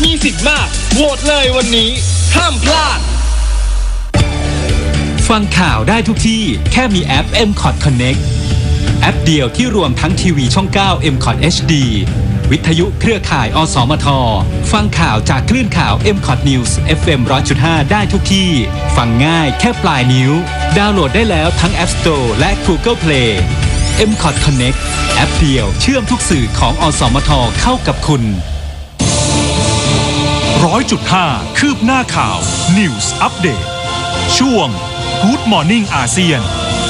มีสิทธิ์มากโหวตเลยวันนี้ห้ามพลาดฟังข่าวได้ทุกที่แค่มีแอป MCOT Connect แอปเดียวที่รวมทั้งทีวีช่อง 9 MCOT HD วิทยุเครือข่ายอสมทฟังข่าวจากคลื่นข่าว MCOT News FM 100.5 ได้ทุกที่ฟังง่ายแค่ปลายนิ้วดาวน์โหลดได้แล้วทั้ง App Store และ Google Play MCOT Connect แอปเดียวเชื่อมทุกสื่อของอสมทเข้ากับคุณ 100.5 คืบหน้าข่าว News Update ช่วง Good Morning อาเซียน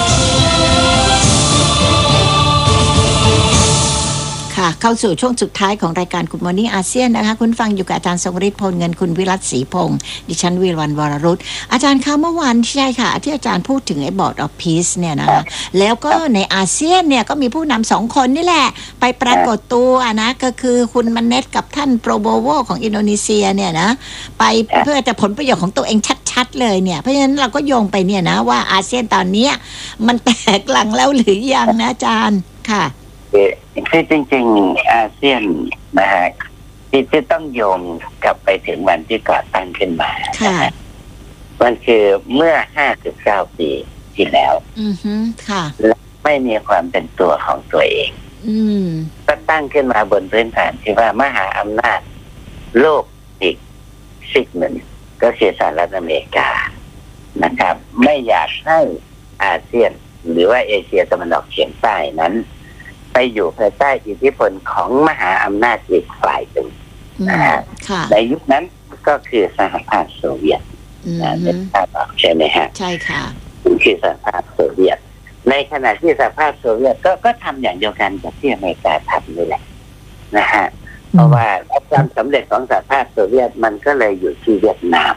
ค่ะเข้าสู่ช่วงสุดท้ายของรายการ Good Morning อาเซียนนะคะคุณฟังอยู่กับอาจารย์ทรงฤทธิ์พลเงินคุณวิรัตศรีพงศ์ดิฉันวีรวรรณวรรุตอาจารย์คะเมื่อวานใช่ค่ะที่อาจารย์พูดถึงไอ้ Board of Peace เนี่ยนะคะแล้วก็ในอาเซียนเนี่ยก็มีผู้นำ2 คนนี่แหละไปปรากฏตัวนะก็คือคุณมันเนตกับท่านโปรโบโวของอินโดนีเซียเนี่ยนะไปเพื่อจะผลประโยชน์ของตัวเองชัดๆเลยเนี่ยเพราะฉะนั้นเราก็โยงไปเนี่ยนะว่าอาเซียนตอนนี้มันแตกหลังแล้วหรือยังนะอาจารย์ค่ะคือจริงๆอาเซียนนะฮะที่จะต้องโยงกลับไปถึงวันที่ก่อตั้งขึ้นมามันคือเมื่อ59 ปีที่แล้วค่ะและไม่มีความเป็นตัวของตัวเองก็ตั้งขึ้นมาบนพื้นฐานที่ว่ามหาอำนาจโลกอีกสิ่งหนึ่งก็คือสหรัฐอเมริกานะครับไม่อยากให้อาเซียนหรือว่าเอเชียตะวันออกเฉียงใต้นั้นไปอยู่ภายใต้อิทธิพลของมหาอำนาจอีกฝ่ายหนึ่งนะฮะในยุคนั้นก็คือสหภาพโซเวียตเป็นภาพออกใช่ไหมฮะใช่ค่ะคือสหภาพโซเวียตในขณะที่สหภาพโซเวียตก็ทำอย่างเดียวกันกับที่อเมริกาทำนี่แหละนะฮะเพราะว่าความสำเร็จของสหภาพโซเวียตมันก็เลยอยู่ที่เวียดนาม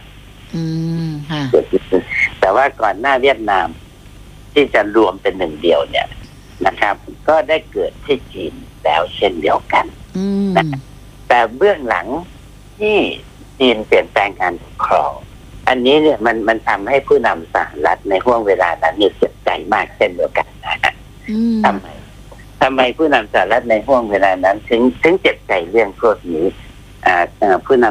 แต่ว่าก่อนหน้าเวียดนามที่จะรวมเป็นหนึ่งเดียวเนี่ยนะครับก็ได้เกิดที่จีนแล้วเช่นเดียวกันนะแต่เบื้องหลังที่จีนเปลี่ยนแปลงการปกครองอันนี้เนี่ยมันทำให้ผู้นำสหรัฐในห่วงเวลานั้นเสียใจมากเช่นเดียวกันนะฮะทำไมผู้นำสหรัฐในห่วงเวลานั้นถึงเจ็บใจเรื่องพวกนี้ผู้น